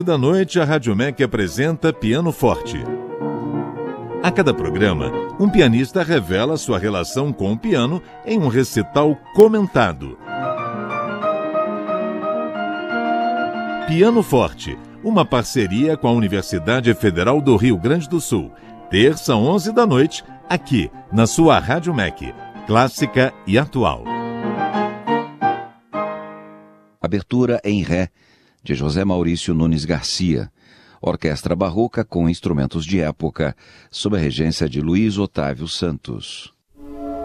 Da noite, a Rádio MEC apresenta Piano Forte. A cada programa, um pianista revela sua relação com o piano em um recital comentado. Piano Forte, uma parceria com a Universidade Federal do Rio Grande do Sul. Terça, 11 da noite, aqui, na sua Rádio MEC, clássica e atual. Abertura em Ré, de José Maurício Nunes Garcia, orquestra barroca com instrumentos de época, sob a regência de Luiz Otávio Santos.